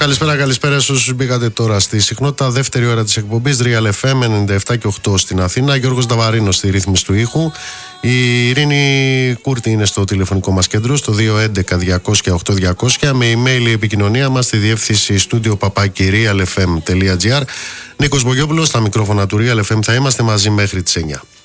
Καλησπέρα σε όσους μπήκατε τώρα στη συχνότητα. Δεύτερη ώρα της εκπομπής Real FM 97 και 8 στην Αθήνα. Γιώργος Νταβαρίνος στη ρύθμιση του ήχου. Η Ειρήνη Κούρτη είναι στο τηλεφωνικό μας κέντρο στο 211-200-8200. Με email η επικοινωνία μας στη διεύθυνση studio@realfm.gr. Νίκος Μπογιόπουλος στα μικρόφωνα του Real FM. Θα είμαστε μαζί μέχρι τις 9.